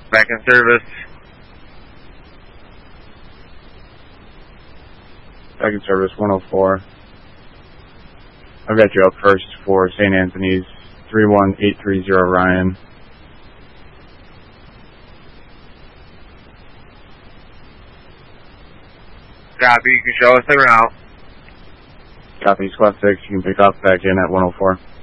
Back in service. Back in service, 104. I've got you up first for St. Anthony's, 31830 Ryan. Copy, you can show us the route. Copy, Squad 6, you can pick up back in at 104.